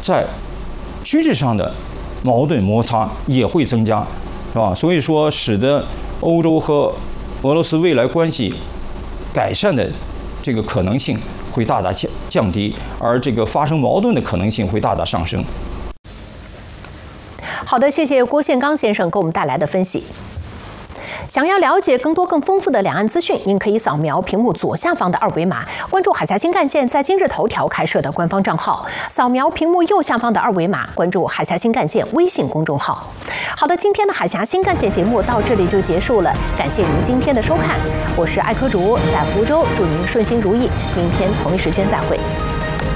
在军事上的矛盾摩擦也会增加，是吧？所以说，使得欧洲和俄罗斯未来关系改善的这个可能性会大大降低，而这个发生矛盾的可能性会大大上升。 好的，谢谢郭宪刚先生给我们带来的分析。想要了解更多更丰富的两岸资讯，您可以扫描屏幕左下方的二维码，关注海峡新干线在今日头条开设的官方账号；扫描屏幕右下方的二维码，关注海峡新干线微信公众号。好的，今天的海峡新干线节目到这里就结束了，感谢您今天的收看，我是艾科竹，在福州，祝您顺心如意，明天同一时间再会。